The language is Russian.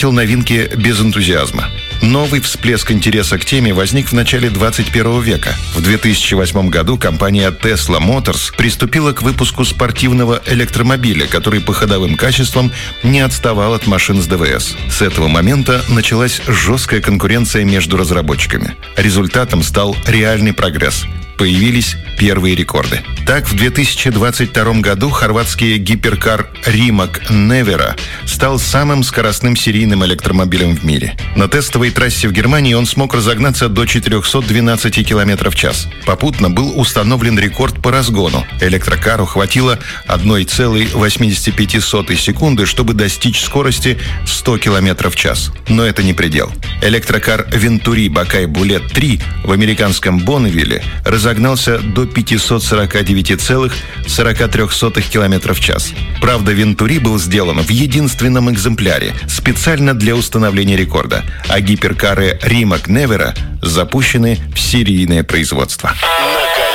новинки без энтузиазма. Новый всплеск интереса к теме возник в начале 21 века. В 2008 году компания Tesla Motors приступила к выпуску спортивного электромобиля, который по ходовым качествам не отставал от машин с ДВС. С этого момента началась жесткая конкуренция между разработчиками. Результатом стал реальный прогресс. Появились первые рекорды. Так, в 2022 году хорватский гиперкар Rimac Nevera стал самым скоростным серийным электромобилем в мире. На тестовой трассе в Германии он смог разогнаться до 412 км в час. Попутно был установлен рекорд по разгону. Электрокару хватило 1,85 секунды, чтобы достичь скорости 100 км в час. Но это не предел. Электрокар Venturi Bacay Bullet 3 в американском Бонневилле разогнался до 549,43 км в час. Правда, Venturi был сделан в единственном экземпляре, специально для установления рекорда, а гиперкары Rimac Nevera запущены в серийное производство.